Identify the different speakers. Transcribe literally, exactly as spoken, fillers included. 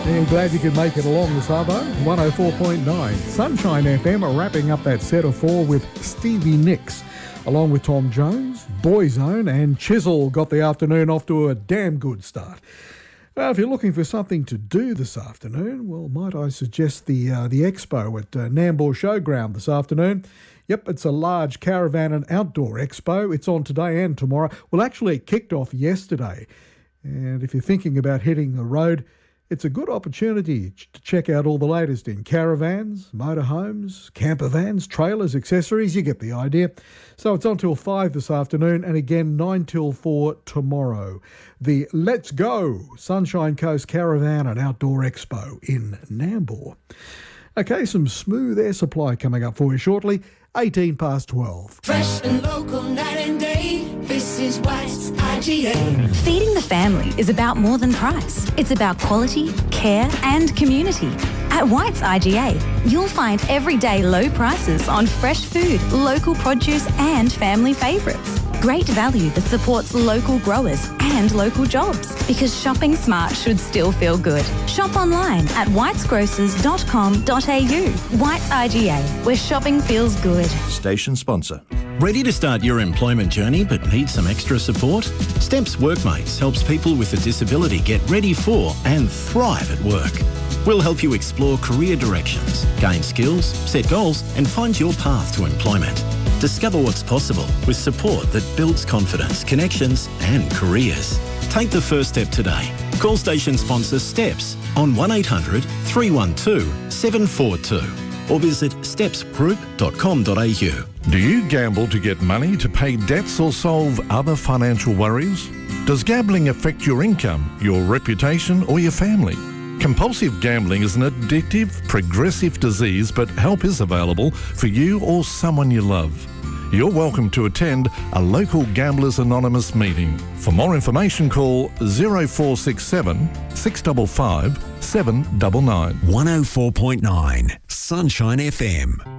Speaker 1: Yeah, glad you could make it along this Arvo. one oh four point nine. Sunshine F M are wrapping up that set of four with Stevie Nicks, along with Tom Jones, Boyzone and Chisel got the afternoon off to a damn good start. Well, if you're looking for something to do this afternoon, well, might I suggest the uh, the expo at uh, Nambour Showground this afternoon. Yep, it's a large caravan and outdoor expo. It's on today and tomorrow. Well, actually, it kicked off yesterday. And if you're thinking about hitting the road, it's a good opportunity to check out all the latest in caravans, motorhomes, camper vans, trailers, accessories. You get the idea. So it's on till five this afternoon and again nine till four tomorrow. The Let's Go Sunshine Coast Caravan and Outdoor Expo in Nambour. Okay, some smooth air supply coming up for you shortly. eighteen past twelve.
Speaker 2: Fresh and local night and day. This is White's I G A.
Speaker 3: Feeding the family is about more than price. It's about quality, care and community. At White's I G A, you'll find everyday low prices on fresh food, local produce and family favourites. Great value that supports local growers and local jobs, because shopping smart should still feel good. Shop online at whites grocers dot com dot a u. White's I G A, where shopping feels good.
Speaker 4: Station sponsor.
Speaker 5: Ready to start your employment journey but need some extra support? Steps Workmates helps people with a disability get ready for and thrive at work. We'll help you explore career directions, gain skills, set goals and find your path to employment. Discover what's possible with support that builds confidence, connections and careers. Take the first step today. Call station sponsor STEPS on one eight hundred three one two seven four two or visit steps group dot com dot a u.
Speaker 6: Do you gamble to get money to pay debts or solve other financial worries? Does gambling affect your income, your reputation or your family? Compulsive gambling is an addictive, progressive disease, but help is available for you or someone you love. You're welcome to attend a local Gamblers Anonymous meeting. For more information, call zero four six seven, six five five, seven nine nine.
Speaker 7: one oh four point nine Sunshine F M.